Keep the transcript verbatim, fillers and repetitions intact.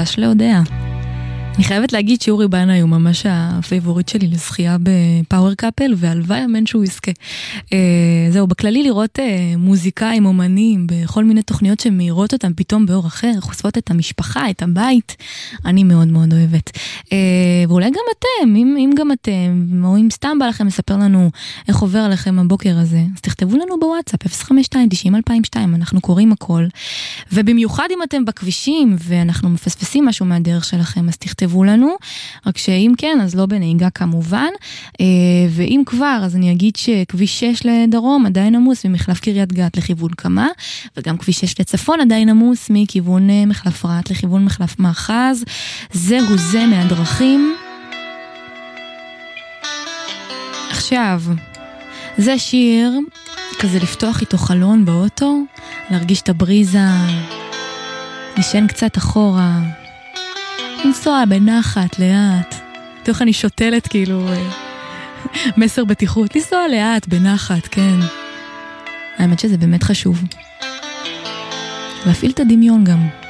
ניגש להודעה. אני חייבת להגיד שאורי בנה הוא ממש הפייבוריט שלי לשחייה בפאוור קאפל, והלוואי אמן שהוא יזכה. זהו, בכללי לראות מוזיקאים, אומנים, בכל מיני תוכניות שמאירות אותם פתאום באור אחר, חושפות את המשפחה, את הבית, אני מאוד מאוד אוהבת. ואולי גם אתם, אם, אם גם אתם, או אם סתם בא לכם לספר לנו איך עובר עליכם הבוקר הזה, אז תכתבו לנו בוואטסאפ, אפס חמש שתיים תשעים אלפיים ושתיים, אנחנו קוראים הכל. ובמיוחד אם אתם בכבישים, ואנחנו מפספסים משהו מהדרך שלכם, אז תכתבו לנו, רק שאם כן, אז לא בנהיגה כמובן, ואם כבר, אז אני אגיד שכביש שש לדרום עדיין עמוס ממחלף קריית גת לכיוון קמה, וגם כביש שש לצפון עדיין עמוס מכיוון מחלף רעת לכיוון מחלף מאחז. זהו זה מהדרכים. עכשיו, זה שיר כזה לפתוח איתו חלון באוטו, להרגיש את הבריזה, נשען קצת אחורה, לנסוע בנחת, לאט. תוך אני שותלת כאילו מסר בטיחות. לנסוע לאט, בנחת, כן. האמת שזה באמת חשוב. להפעיל את הדמיון גם.